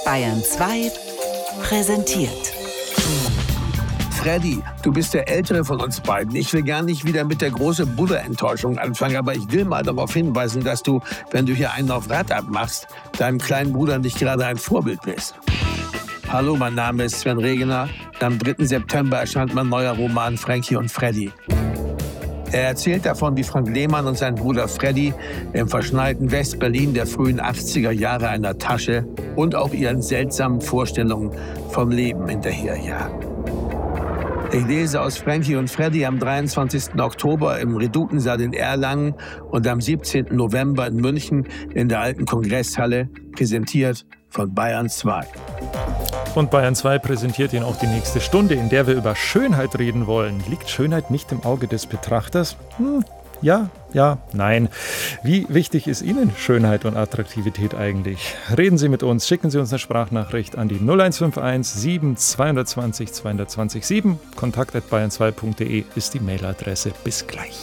Bayern 2 präsentiert. Freddy, du bist der Ältere von uns beiden. Ich will gar nicht wieder mit der großen Bruderenttäuschung anfangen, aber ich will mal darauf hinweisen, dass du, wenn du hier einen auf Rad abmachst, deinem kleinen Bruder nicht gerade ein Vorbild bist. Hallo, mein Name ist Sven Regener. Am 3. September erscheint mein neuer Roman Frankie und Freddy. Er erzählt davon, wie Frank Lehmann und sein Bruder Freddy im verschneiten West-Berlin der frühen 80er Jahre einer Tasche und auch ihren seltsamen Vorstellungen vom Leben hinterherjagen. Ich lese aus Frankie und Freddy am 23. Oktober im Redutensaal in Erlangen und am 17. November in München in der alten Kongresshalle, präsentiert von Bayern 2. Und Bayern 2 präsentiert Ihnen auch die nächste Stunde, in der wir über Schönheit reden wollen. Liegt Schönheit nicht im Auge des Betrachters? Ja, nein. Wie wichtig ist Ihnen Schönheit und Attraktivität eigentlich? Reden Sie mit uns, schicken Sie uns eine Sprachnachricht an die 0151 7 220 220 7. kontakt@bayern2.de ist die Mailadresse. Bis gleich.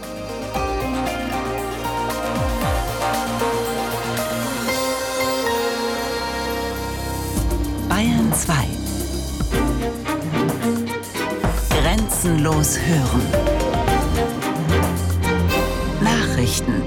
Bayern 2. Grenzenlos hören. Nachrichten.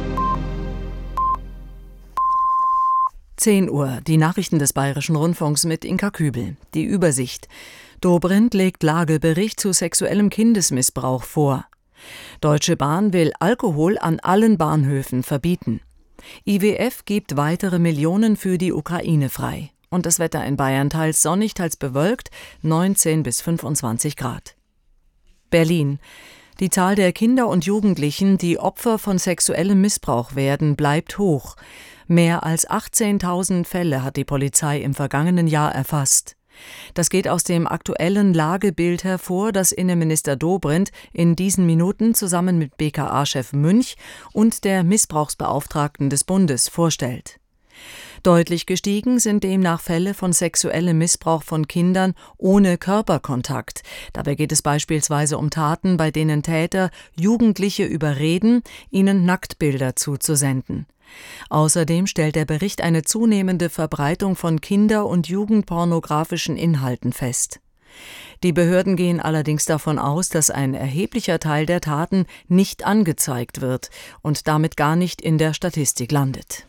10 Uhr, die Nachrichten des Bayerischen Rundfunks mit Inka Kübel. Die Übersicht. Dobrindt legt Lagebericht zu sexuellem Kindesmissbrauch vor. Deutsche Bahn will Alkohol an allen Bahnhöfen verbieten. IWF gibt weitere Millionen für die Ukraine frei. Und das Wetter in Bayern teils sonnig, teils bewölkt, 19 bis 25 Grad. Berlin. Die Zahl der Kinder und Jugendlichen, die Opfer von sexuellem Missbrauch werden, bleibt hoch. Mehr als 18.000 Fälle hat die Polizei im vergangenen Jahr erfasst. Das geht aus dem aktuellen Lagebild hervor, das Innenminister Dobrindt in diesen Minuten zusammen mit BKA-Chef Münch und der Missbrauchsbeauftragten des Bundes vorstellt. Deutlich gestiegen sind demnach Fälle von sexuellem Missbrauch von Kindern ohne Körperkontakt. Dabei geht es beispielsweise um Taten, bei denen Täter Jugendliche überreden, ihnen Nacktbilder zuzusenden. Außerdem stellt der Bericht eine zunehmende Verbreitung von kinder- und jugendpornografischen Inhalten fest. Die Behörden gehen allerdings davon aus, dass ein erheblicher Teil der Taten nicht angezeigt wird und damit gar nicht in der Statistik landet.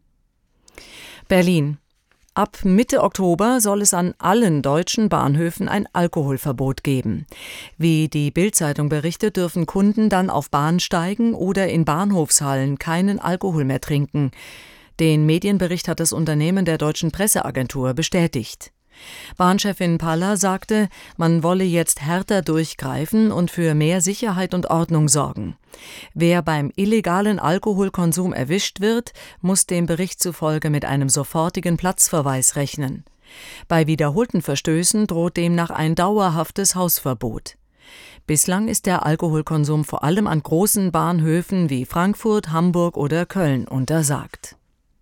Berlin. Ab Mitte Oktober soll es an allen deutschen Bahnhöfen ein Alkoholverbot geben. Wie die Bild-Zeitung berichtet, dürfen Kunden dann auf Bahnsteigen oder in Bahnhofshallen keinen Alkohol mehr trinken. Den Medienbericht hat das Unternehmen der Deutschen Presseagentur bestätigt. Bahnchefin Paller sagte, man wolle jetzt härter durchgreifen und für mehr Sicherheit und Ordnung sorgen. Wer beim illegalen Alkoholkonsum erwischt wird, muss dem Bericht zufolge mit einem sofortigen Platzverweis rechnen. Bei wiederholten Verstößen droht demnach ein dauerhaftes Hausverbot. Bislang ist der Alkoholkonsum vor allem an großen Bahnhöfen wie Frankfurt, Hamburg oder Köln untersagt.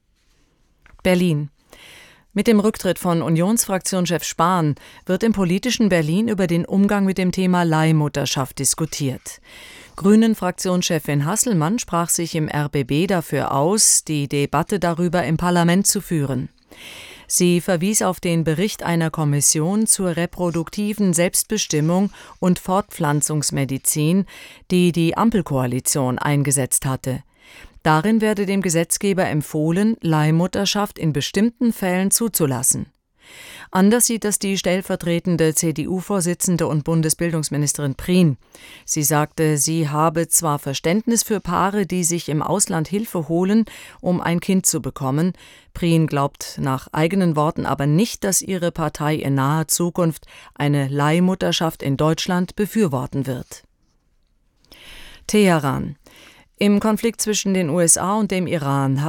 Berlin. Mit dem Rücktritt von Unionsfraktionschef Spahn wird im politischen Berlin über den Umgang mit dem Thema Leihmutterschaft diskutiert. Grünen-Fraktionschefin Hasselmann sprach sich im RBB dafür aus, die Debatte darüber im Parlament zu führen. Sie verwies auf den Bericht einer Kommission zur reproduktiven Selbstbestimmung und Fortpflanzungsmedizin, die die Ampelkoalition eingesetzt hatte. Darin werde dem Gesetzgeber empfohlen, Leihmutterschaft in bestimmten Fällen zuzulassen. Anders sieht das die stellvertretende CDU-Vorsitzende und Bundesbildungsministerin Prien. Sie sagte, sie habe zwar Verständnis für Paare, die sich im Ausland Hilfe holen, um ein Kind zu bekommen. Prien glaubt nach eigenen Worten aber nicht, dass ihre Partei in naher Zukunft eine Leihmutterschaft in Deutschland befürworten wird. Teheran. Im Konflikt zwischen den USA und dem Iran